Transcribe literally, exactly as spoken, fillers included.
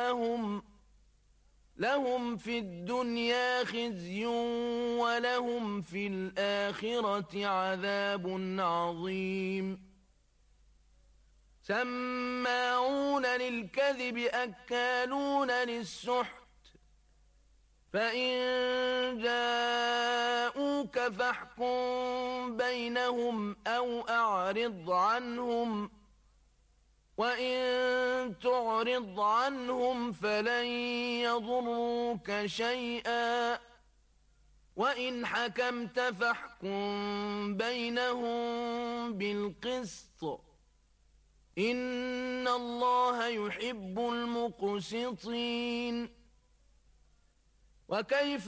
لهم لهم في الدنيا خزي ولهم في الآخرة عذاب عظيم سماعون للكذب أكالون للسحت فإن جاءوك فاحكم بينهم أو أعرض عنهم وإن تعرض عنهم فلن يضروك شيئا وإن حكمت فاحكم بينهم بالقسط إن الله يحب المقسطين وكيف